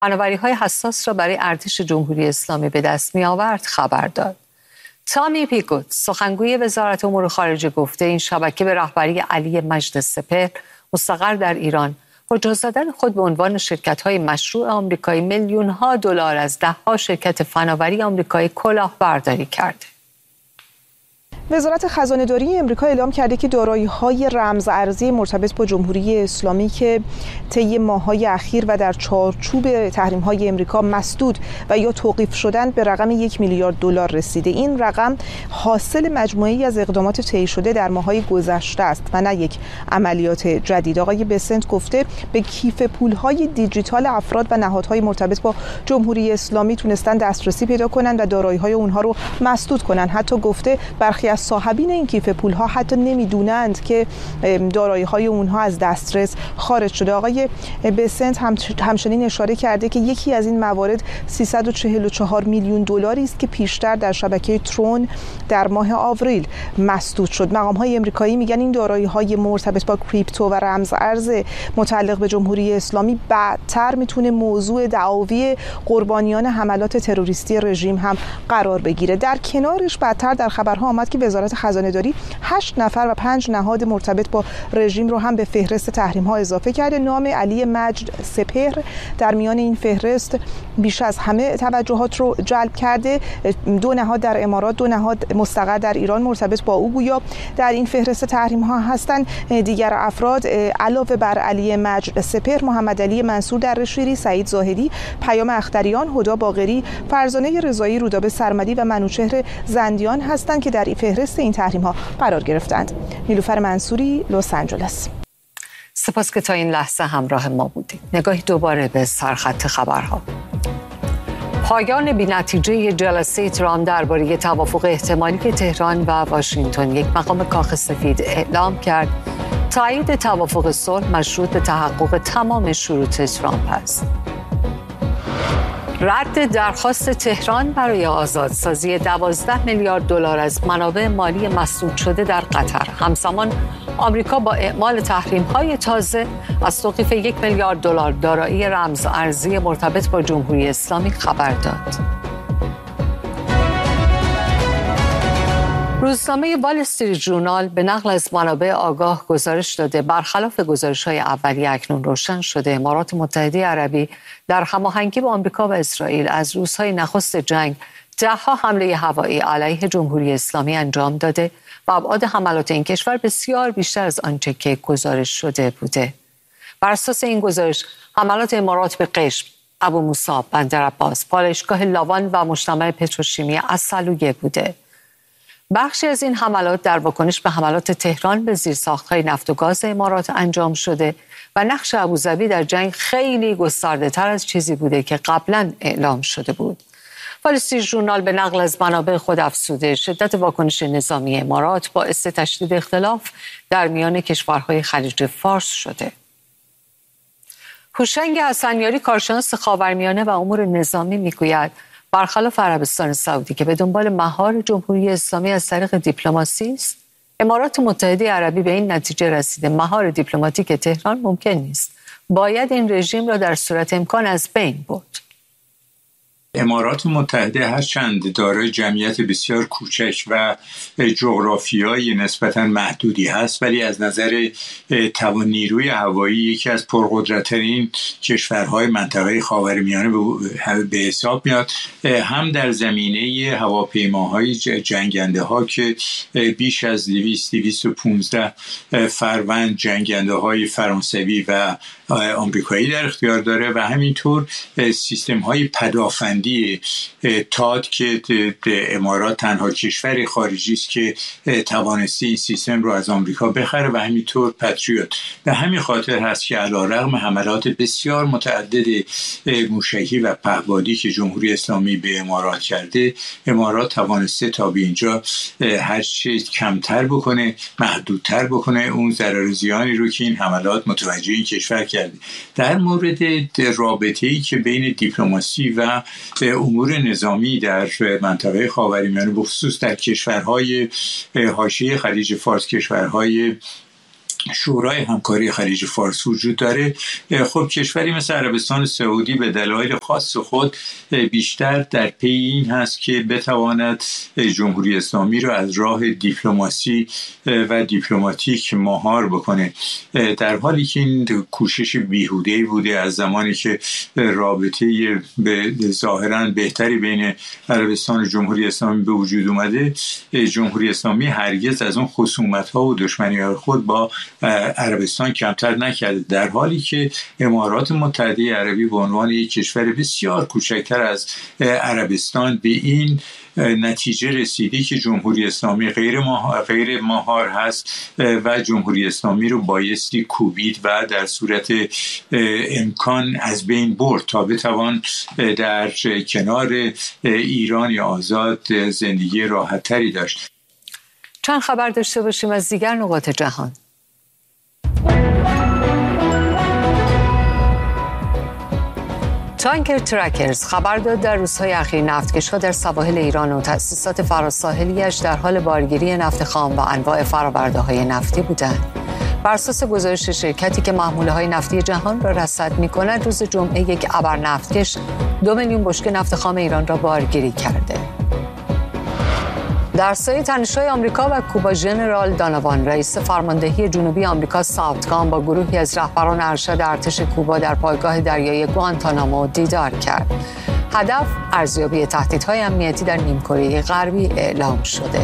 فناوری‌های حساس را برای ارتش جمهوری اسلامی به دست می‌آورد خبر داد. تامی پیگوت سخنگوی وزارت امور خارجه گفته این شبکه به رهبری علی مجد سپهر مستقر در ایران حجت زدن خود به عنوان شرکت‌های مشروع آمریکایی میلیون‌ها دلار از ده‌ها شرکت فناوری آمریکایی کلاهبرداری کرده. وزارت خزانه‌داری آمریکا اعلام کرده که دارایی‌های رمز ارزی مرتبط با جمهوری اسلامی که طی ماه‌های اخیر و در چارچوب تحریم‌های آمریکا مسدود و یا توقیف شدند به رقم 1 میلیارد دلار رسیده. این رقم حاصل مجموعه‌ای از اقدامات طی شده در ماه‌های گذشته است و نه یک عملیات جدید. آقای بسنت گفته به کیف پول‌های دیجیتال افراد و نهادهای مرتبط با جمهوری اسلامی تونستن دسترسی پیدا کنند و دارایی‌های اونها رو مسدود کنند. حتی گفته برخی از صاحبین این کیف پول‌ها حتی نمی‌دونند که دارایی‌های اونها از دسترس خارج شده. آقای بسنت همچنین اشاره کرده که یکی از این موارد 344 میلیون دلاری است که پیشتر در شبکه ترون در ماه آوریل مسدود شد. مقام‌های آمریکایی میگن این دارایی‌های مرتبط با کریپتو و رمز ارز متعلق به جمهوری اسلامی بعدتر میتونه موضوع دعاوی قربانیان حملات تروریستی رژیم هم قرار بگیره. در کنارش بعدتر در خبرها آمد که وزارت خزانه‌داری 8 نفر و 5 نهاد مرتبط با رژیم رو هم به فهرست تحریم‌ها اضافه کرده. نام علی مجد سپهر در میان این فهرست بیش از همه توجهات رو جلب کرده. 2 نهاد در امارات، 2 نهاد مستقر در ایران مرتبط با او گویا در این فهرست تحریم‌ها هستند. دیگر افراد علاوه بر علی مجد سپهر، محمد علی منصور درشیری، سعید زاهدی، پیام اختریان، هدا باقری، فرزانه رضایی، رودابه سرمدی و منوچهر زندیان هستند که در این فهرست این تحریم‌ها قرار گرفتند. نیلوفر منصوری، لس آنجلس. سپاس که تا این لحظه همراه ما بودید. نگاهی دوباره به سرخط خبرها. پایان بی‌نتیجه جلسه ترامپ درباره توافق احتمالی که تهران و واشنگتن یک مقام کاخ سفید اعلام کرد، تایید توافق صلح مشروط به تحقق تمام شروط ترامپ است. رد درخواست تهران برای آزادسازی 12 میلیارد دلار از منابع مالی مسدود شده در قطر. همزمان آمریکا با اعمال تحریم‌های تازه از توقیف 1 میلیارد دلار دارایی رمز ارزی مرتبط با جمهوری اسلامی خبر داد. روزنامه وال استریت ژورنال به نقل از منابع آگاه گزارش داده برخلاف گزارش‌های اولیه اکنون روشن شده امارات متحده عربی در هماهنگی با آمریکا و اسرائیل از روزهای نخست جنگ 10 حمله هوایی علیه جمهوری اسلامی انجام داده و ابعاد حملات این کشور بسیار بیشتر از آنچه که گزارش شده بوده. بر اساس این گزارش حملات امارات به قشم، ابو موسی، بندرعباس، پالایشگاه لاوان و مجتمع پتروشیمی عسلویه بوده. بخشی از این حملات در واکنش به حملات تهران به زیرساخت‌های نفت و گاز امارات انجام شده و نقش ابوظبی در جنگ خیلی گسترده‌تر از چیزی بوده که قبلا اعلام شده بود. وال استریت ژورنال به نقل از منابع خود افزوده شدت واکنش نظامی امارات باعث تشدید اختلاف در میان کشورهای خلیج فارس شده. هوشنگ حسنیاری کارشناس خاورمیانه و امور نظامی میگوید برخلاف عربستان سعودی که به دنبال مهار جمهوری اسلامی از طریق دیپلماسی است، امارات متحده عربی به این نتیجه رسیده مهار دیپلماتیک تهران ممکن نیست. باید این رژیم را در صورت امکان از بین برد. امارات متحده هرچند دارای جمعیت بسیار کوچک و جغرافیایی نسبتاً محدودی هست، ولی از نظر توان نیروی هوایی یکی از پرقدرت‌ترین کشورهای منطقه خاورمیانه به حساب میاد. هم در زمینه هواپیماهای جنگنده ها که بیش از 215 فروند جنگنده های فرانسوی و آمریکایی در اختیار داره و همینطور سیستم های پدافندی تاد که امارات تنها کشور خارجی است که توانسته این سیستم رو از آمریکا بخره و همینطور پتریوت. به همین خاطر هست که علیرغم حملات بسیار متعدد موشکی و پهپادی که جمهوری اسلامی به امارات کرده، امارات توانسته تا به اینجا هر چه کمتر بکنه، محدودتر بکنه اون ضرر و زیانی رو که این حملات متوجه این کشور کرده. در مورد رابطه‌ای که بین دیپلماسی و امور نظامی در منطقه خاورمیانه بخصوص در کشورهای حاشیه خلیج فارس، کشورهای شورای همکاری خلیج فارس وجود داره. خب کشوری مثل عربستان سعودی به دلایل خاص خود بیشتر در پی این هست که بتواند جمهوری اسلامی رو از راه دیپلماسی و دیپلماتیک مهار بکنه، در حالی که این کوشش بیهوده‌ای بوده از زمانی که رابطه به ظاهراً بهتری بین عربستان و جمهوری اسلامی به وجود اومده. جمهوری اسلامی هرگز از اون خصومت‌ها و دشمنی‌های خود با عربستان کمتر نکرده، در حالی که امارات متحده عربی به عنوان یک کشور بسیار کوچکتر از عربستان به این نتیجه رسیدی که جمهوری اسلامی غیر مهار هست و جمهوری اسلامی رو بایستی کوبید و در صورت امکان از بین برد تا بتوان در کنار ایران آزاد زندگی راحت تری داشت. چند خبر داشته باشیم از دیگر نقاط جهان. تانکر ترکرز خبر داد در روزهای اخیر نفتکش‌ها در سواحل ایران و تأسیسات فراساحلی‌اش در حال بارگیری نفت خام و انواع فرآورده‌های نفتی بودند. بر اساس گزارش شرکتی که محموله‌های نفتی جهان را رصد می‌کند، روز جمعه یک ابر نفتکش 2 میلیون بشکه نفت خام ایران را بارگیری کرده. در سایه تنش‌های آمریکا و کوبا، ژنرال دانوان رئیس فرماندهی جنوبی آمریکا ساوتگام با گروهی از رهبران ارشد ارتش کوبا در پایگاه دریایی گوانتانامو دیدار کرد. هدف ارزیابی تهدیدهای امنیتی در نیمکره غربی اعلام شده.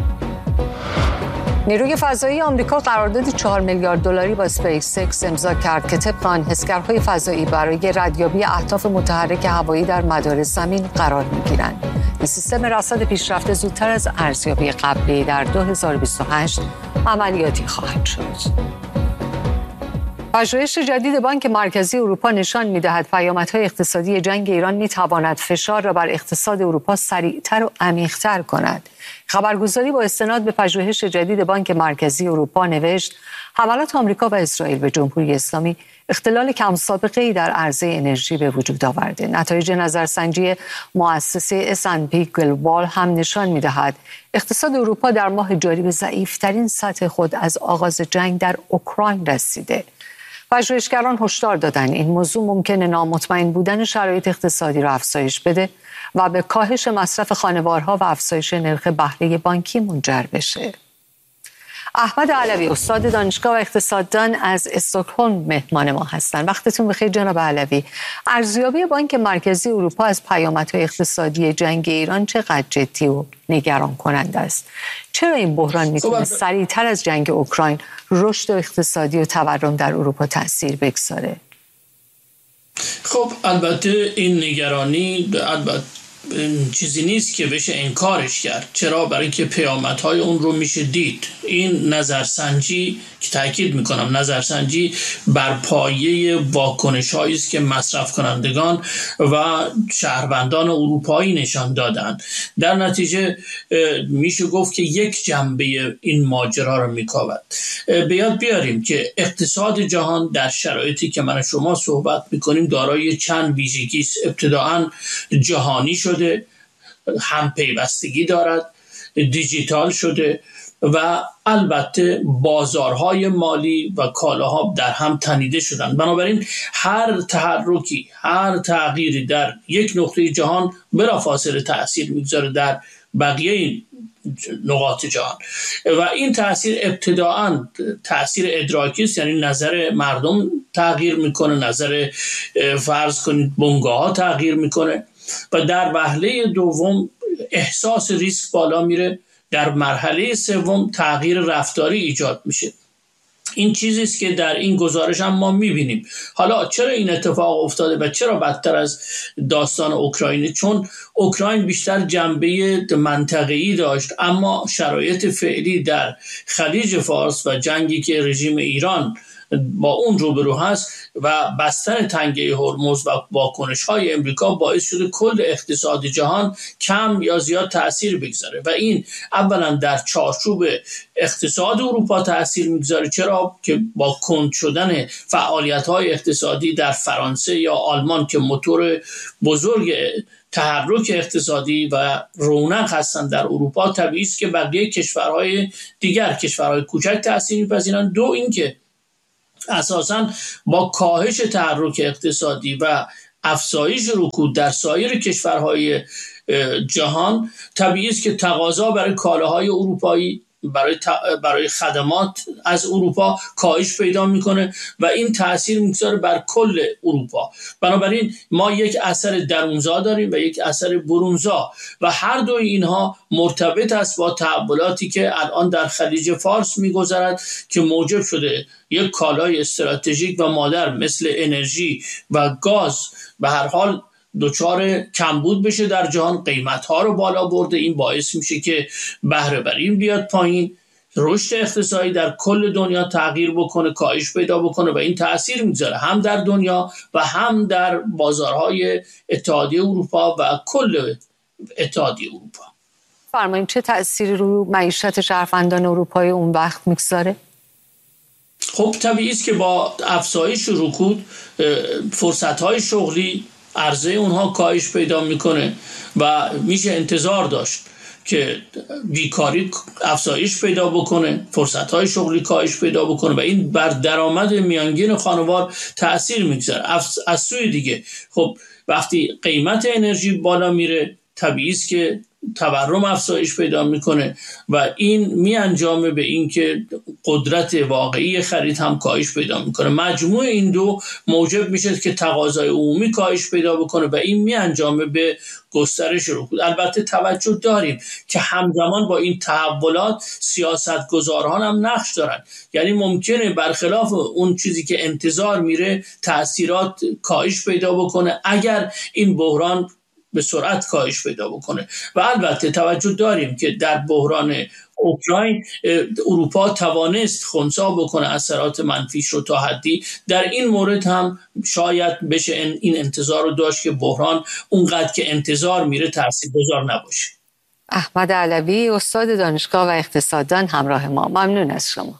نیروی فضایی آمریکا قراردادی 4 میلیارد دلاری با اسپیس ایکس امضا کرد که طبق آن حسگرهای فضایی برای ردیابی اهداف متحرک هوایی در مدار زمین قرار می‌گیرند. این سیستم رصد پیشرفته زودتر از ارزیابی قبلی در 2028 عملیاتی خواهد شد. پژوهش جدید بانک مرکزی اروپا نشان می‌دهد پیامدهای اقتصادی جنگ ایران می‌تواند فشار را بر اقتصاد اروپا سریعتر و عمیق‌تر کند. خبرگزاری با استناد به پژوهش جدید بانک مرکزی اروپا نوشت حملات آمریکا و اسرائیل به جمهوری اسلامی اختلال کم سابقه‌ای در عرضه انرژی به وجود آورده. نتایج نظرسنجی مؤسسه S&P گلوبال هم نشان می‌دهد اقتصاد اروپا در ماه جاری به ضعیف‌ترین سطح خود از آغاز جنگ در اوکراین رسیده. پژوهشگران هشدار دادند این موضوع ممکنه نامطمئن بودن شرایط اقتصادی را افزایش بده و به کاهش مصرف خانوارها و افزایش نرخ بهره بانکی منجر بشه. احمد علوی استاد دانشگاه و اقتصاددان از استکهلم مهمان ما هستند. وقتتون بخیر جناب علوی. ارزیابی بانک مرکزی اروپا از پیامدهای اقتصادی جنگ ایران چقدر جدی و نگران کننده است؟ چرا این بحران میتونه سریعتر از جنگ اوکراین رشد اقتصادی و تورم در اروپا تأثیر بگذاره؟ خب البته این نگرانی چیزی نیست که بشه انکارش کرد. چرا؟ برای اینکه پیامدهای اون رو میشه دید. این نظرسنجی که تاکید میکنم نظرسنجی بر پایه واکنش‌هایی است که مصرف کنندگان و شهروندان اروپایی نشان دادند. در نتیجه میشه گفت که یک جنبه این ماجرا رو میکاود. به یاد بیاریم که اقتصاد جهان در شرایطی که من و شما صحبت میکنیم دارای چند ویژگی است. ابتداءً جهانی شده، هم پیوستگی دارد، دیجیتال شده و البته بازارهای مالی و کالاها در هم تنیده شدند. بنابراین هر تحرکی، هر تغییری در یک نقطه جهان بلافاصله تأثیر میگذاره در بقیه این نقاط جهان و این تأثیر ابتداءً تأثیر ادراکی است، یعنی نظر مردم تغییر میکنه، نظر فرض کنید بنگاه ها تغییر میکنه و در وهله دوم احساس ریسک بالا میره، در مرحله سوم تغییر رفتاری ایجاد میشه. این چیزی است که در این گزارش هم ما میبینیم. حالا چرا این اتفاق افتاده و چرا بدتر از داستان اوکراین؟ چون اوکراین بیشتر جنبه منطقه‌ای داشت، اما شرایط فعلی در خلیج فارس و جنگی که رژیم ایران با اون روبرو هست و بستن تنگه هرمز و واکنش‌های امریکا باعث شده کل اقتصاد جهان کم یا زیاد تأثیر بگذاره و این اولا در چارچوب اقتصاد اروپا تأثیر میگذاره. چرا؟ که با کند شدن فعالیت‌های اقتصادی در فرانسه یا آلمان که موتور بزرگ تحرک اقتصادی و رونق هستند در اروپا، طبیعی است که بقیه کشورهای دیگر، کشورهای کوچک تأثیر می‌پذیرند. دو اینکه اساساً با کاهش تحرک اقتصادی و افزایش رکود در سایر کشورهای جهان، طبیعی است که تقاضا برای کالاهای اروپایی، برای خدمات از اروپا کاهش پیدا میکنه و این تأثیر میگذاره بر کل اروپا. بنابراین ما یک اثر درونزا داریم و یک اثر برونزا و هر دو اینها مرتبط است با تحولاتی که الان در خلیج فارس میگذرد که موجب شده یک کالای استراتژیک و مادر مثل انرژی و گاز به هر حال دچار کمبود بشه در جهان، قیمت‌ها رو بالا برده. این باعث میشه که بهره وری بیاد پایین، رشد اقتصادی در کل دنیا تغییر بکنه، کاهش پیدا بکنه و این تأثیر میذاره هم در دنیا و هم در بازارهای اتحادیه اروپا و کل اتحادیه اروپا. فرمایید چه تأثیری رو معیشت شهروندان اروپایی اون وقت میگذاره؟ خب طبیعی است که با افزایش رکود فرصت‌های شغلی، عرضه اونها کاهش پیدا میکنه و میشه انتظار داشت که بیکاری افزایش پیدا بکنه، فرصت‌های شغلی کاهش پیدا بکنه و این بر درآمد میانگین خانوار تأثیر میگذاره. از سوی دیگه خب وقتی قیمت انرژی بالا میره، طبیعی است که تورم افزایش پیدا میکنه و این میانجامه به این که قدرت واقعی خرید هم کاهش پیدا میکنه. مجموع این دو موجب میشه که تقاضای عمومی کاهش پیدا بکنه و این میانجامه به گسترش رکود. البته توجه داریم که همزمان با این تحولات سیاستگزاران هم نقش دارن، یعنی ممکنه برخلاف اون چیزی که انتظار میره تأثیرات کاهش پیدا بکنه اگر این بحران به سرعت کاهش پیدا بکنه. و البته توجه داریم که در بحران اوکراین اروپا توانست خنثی بکنه اثرات منفیش رو تا حدی. در این مورد هم شاید بشه این انتظار رو داشت که بحران اونقدر که انتظار میره تاثیرگذار نباشه. احمد علوی، استاد دانشگاه و اقتصاددان، همراه ما. ممنون از شما.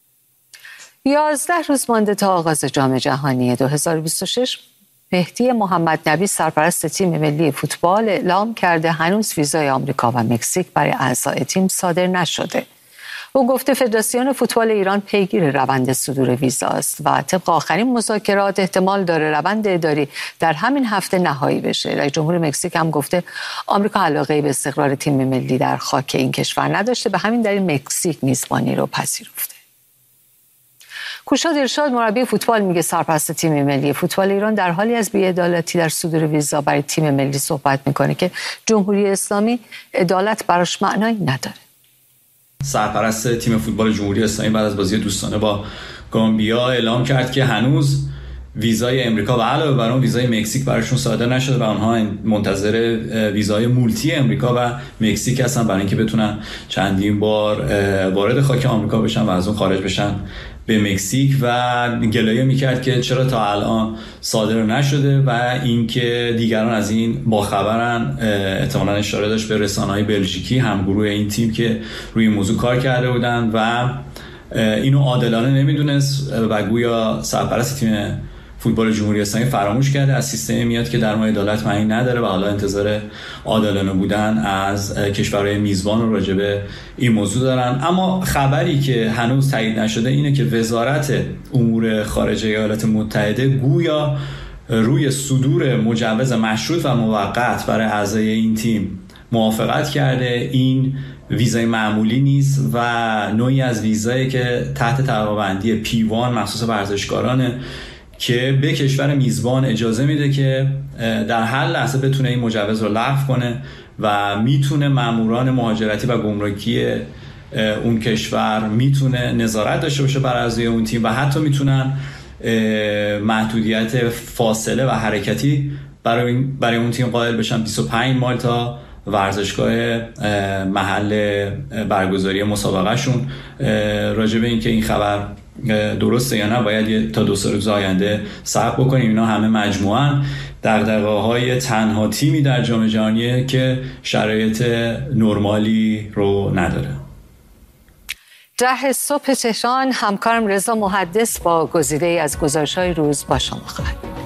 11 روز مانده تا آغاز جام جهانی 2026. مهدی محمد نبی سرپرست تیم ملی فوتبال اعلام کرده هنوز ویزای آمریکا و مکزیک برای اعضای تیم صادر نشده. او گفته فدراسیون فوتبال ایران پیگیر روند صدور ویزا است و طبق آخرین مذاکرات احتمال داره روند اداری در همین هفته نهایی بشه. رئیس جمهور مکزیک هم گفته آمریکا علاقه به استقرار تیم ملی در خاک این کشور نداشته، به همین دلیل مکزیک میزبانی رو پذیرفته. کوشا دلشاد مربی فوتبال میگه سرپرست تیم ملی فوتبال ایران در حالی از بی‌عدالتی در صدور ویزا برای تیم ملی صحبت میکنه که جمهوری اسلامی عدالت براش معنایی نداره. سرپرست تیم فوتبال جمهوری اسلامی بعد از بازی دوستانه با گامبیا اعلام کرد که هنوز ویزای امریکا و علاوه بر اون ویزای مکزیک براشون صادر نشده و آنها منتظر ویزای مولتی امریکا و مکزیک هستن برای اینکه بتونن چندین بار وارد خاک آمریکا بشن و از اون خارج بشن به مکزیک و گلایه میکرد که چرا تا الان صادر نشده و اینکه دیگران از این باخبرن. احتمالاً اشاره داشت به رسانه‌های بلژیکی همگروه این تیم که روی این موضوع کار کرده بودن و اینو عادلانه نمیدونست و گویا سرپرست تیم فوتبال جمهوری اسلامی فراموش کرده از سیستمی میاد که در ما عدالت معنی نداره و حالا انتظار عادلانه بودن از کشورهای میزبان رو راجع به این موضوع دارن. اما خبری که هنوز تایید نشده اینه که وزارت امور خارجه ایالات متحده گویا روی صدور مجوز مشروط و موقت برای اعضای این تیم موافقت کرده. این ویزای معمولی نیست و نوعی از ویزایی که تحت طبقه‌بندی P1 مخصوص ورزشکارانه که به کشور میزبان اجازه میده که در هر لحظه بتونه این مجوز رو لغو کنه و میتونه ماموران مهاجرتی و گمرکی اون کشور میتونه نظارت داشته باشه بر اعضای اون تیم و حتی میتونن محدودیت فاصله و حرکتی برای اون تیم قائل بشن. 25 مایل تا ورزشگاه محل برگزاری مسابقه شون. راجع به اینکه این خبر درسته یا نه باید تا 2 روز آینده صبر بکنیم. اینا همه مجموعاً دغدغه‌های تنها تیمی در جام جهانیه که شرایط نرمالی رو نداره. 10 صبح تهران همکارم رضا محدث با گزیده‌ای از گزارش‌های روز با شما خواهد.